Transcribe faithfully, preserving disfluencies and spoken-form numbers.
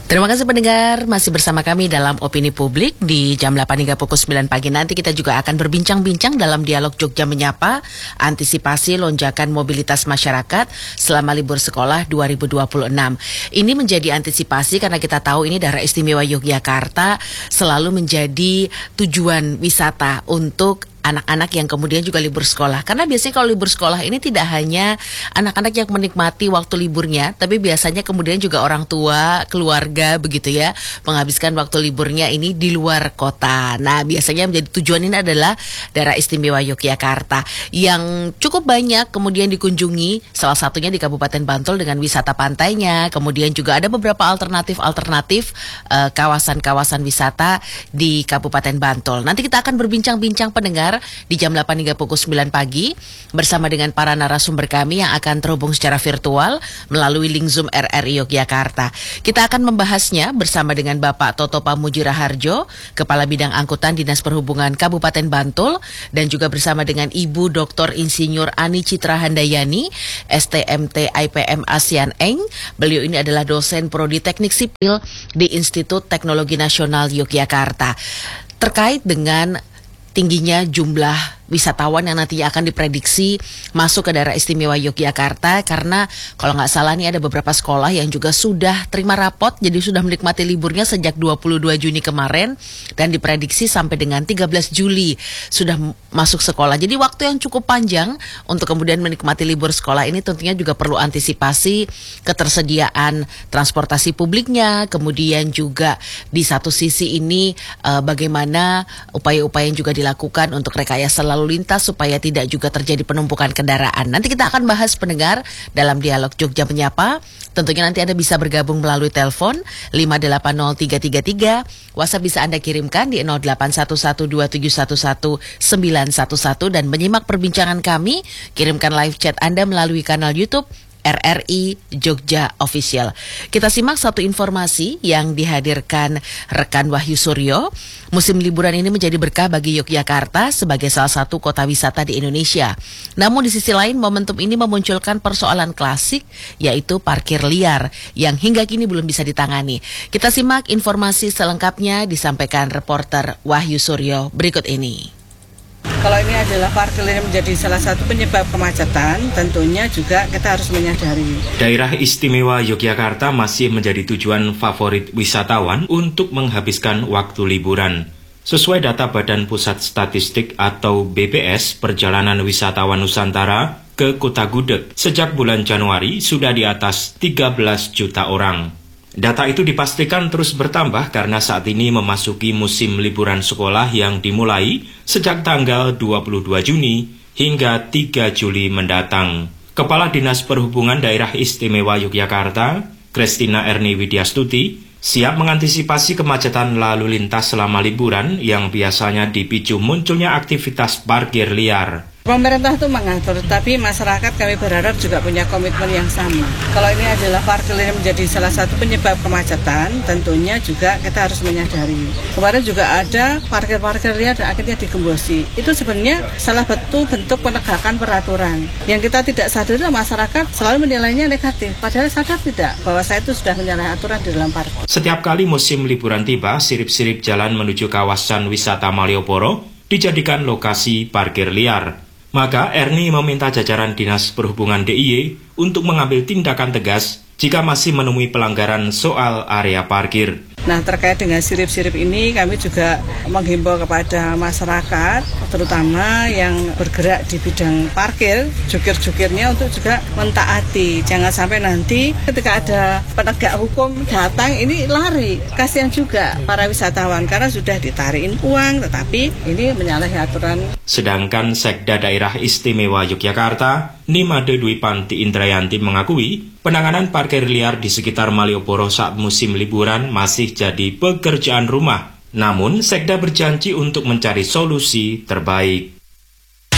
Terima kasih pendengar, masih bersama kami dalam Opini Publik di jam delapan hingga pukul sembilan pagi nanti. Kita juga akan berbincang-bincang dalam dialog Jogja Menyapa, antisipasi lonjakan mobilitas masyarakat selama libur sekolah dua ribu dua puluh enam. Ini menjadi antisipasi karena kita tahu ini daerah istimewa Yogyakarta selalu menjadi tujuan wisata untuk anak-anak yang kemudian juga libur sekolah. Karena biasanya kalau libur sekolah ini tidak hanya anak-anak yang menikmati waktu liburnya, tapi biasanya kemudian juga orang tua, keluarga begitu ya, menghabiskan waktu liburnya ini di luar kota. Nah, biasanya menjadi tujuan ini adalah daerah istimewa Yogyakarta yang cukup banyak kemudian dikunjungi, salah satunya di Kabupaten Bantul dengan wisata pantainya. Kemudian juga ada beberapa alternatif-alternatif uh, kawasan-kawasan wisata di Kabupaten Bantul. Nanti kita akan berbincang-bincang pendengar di jam delapan hingga pukul sembilan pagi bersama dengan para narasumber kami yang akan terhubung secara virtual melalui link Zoom R R I Yogyakarta. Kita akan membahasnya bersama dengan Bapak Toto Pamujira Harjo, Kepala Bidang Angkutan Dinas Perhubungan Kabupaten Bantul, dan juga bersama dengan Ibu Doktor Insinyur Ani Citra Handayani, S T M T I P M ASEAN Eng. Beliau ini adalah dosen Prodi Teknik Sipil di Institut Teknologi Nasional Yogyakarta. Terkait dengan tingginya jumlah wisatawan yang nantinya akan diprediksi masuk ke daerah istimewa Yogyakarta, karena kalau nggak salah nih ada beberapa sekolah yang juga sudah terima rapot, jadi sudah menikmati liburnya sejak dua puluh dua Juni kemarin dan diprediksi sampai dengan tiga belas Juli sudah masuk sekolah. Jadi waktu yang cukup panjang untuk kemudian menikmati libur sekolah ini tentunya juga perlu antisipasi ketersediaan transportasi publiknya, kemudian juga di satu sisi ini eh, bagaimana upaya-upaya yang juga dilakukan untuk rekayasa lalu lintas supaya tidak juga terjadi penumpukan kendaraan. Nanti kita akan bahas pendengar dalam dialog Jogja Menyapa. Tentunya nanti Anda bisa bergabung melalui telepon lima delapan nol tiga tiga tiga. WhatsApp bisa Anda kirimkan di nol delapan satu satu dua tujuh satu satu sembilan satu satu dan menyimak perbincangan kami. Kirimkan live chat Anda melalui kanal YouTube R R I Jogja Official. Kita simak satu informasi yang dihadirkan rekan Wahyu Suryo. Musim liburan ini menjadi berkah bagi Yogyakarta sebagai salah satu kota wisata di Indonesia. Namun di sisi lain momentum ini memunculkan persoalan klasik, yaitu parkir liar yang hingga kini belum bisa ditangani. Kita simak informasi selengkapnya disampaikan reporter Wahyu Suryo berikut ini. Kalau ini adalah parkir liar menjadi salah satu penyebab kemacetan, tentunya juga kita harus menyadari. Daerah istimewa Yogyakarta masih menjadi tujuan favorit wisatawan untuk menghabiskan waktu liburan. Sesuai data Badan Pusat Statistik atau B P S, perjalanan wisatawan Nusantara ke Kota Gudeg sejak bulan Januari sudah di atas tiga belas juta orang. Data itu dipastikan terus bertambah karena saat ini memasuki musim liburan sekolah yang dimulai sejak tanggal dua puluh dua Juni hingga tiga Juli mendatang. Kepala Dinas Perhubungan Daerah Istimewa Yogyakarta, Christina Erni Widyastuti, siap mengantisipasi kemacetan lalu lintas selama liburan yang biasanya dipicu munculnya aktivitas parkir liar. Pemerintah itu mengatur, tapi masyarakat kami berharap juga punya komitmen yang sama. Kalau ini adalah parkir liar menjadi salah satu penyebab kemacetan, tentunya juga kita harus menyadari. Kemarin juga ada parkir-parkir liar dan akhirnya digembosi. Itu sebenarnya salah satu bentuk penegakan peraturan. Yang kita tidak sadari, masyarakat selalu menilainya negatif. Padahal sadar tidak bahwa saya itu sudah menyalahi aturan di dalam parkir. Setiap kali musim liburan tiba, sirip-sirip jalan menuju kawasan wisata Malioboro dijadikan lokasi parkir liar. Maka Erni meminta jajaran Dinas Perhubungan D I Y untuk mengambil tindakan tegas jika masih menemui pelanggaran soal area parkir. Nah, terkait dengan sirip-sirip ini kami juga menghimbau kepada masyarakat, terutama yang bergerak di bidang parkir, jukir-jukirnya untuk juga mentaati. Jangan sampai nanti ketika ada penegak hukum datang ini lari. Kasihan juga para wisatawan karena sudah ditarikin uang tetapi ini menyalahi aturan. Sedangkan Sekda Daerah Istimewa Yogyakarta, Nimade Dwi Panti Indrayanti mengakui penanganan parkir liar di sekitar Malioboro saat musim liburan masih jadi pekerjaan rumah. Namun, Sekda berjanji untuk mencari solusi terbaik.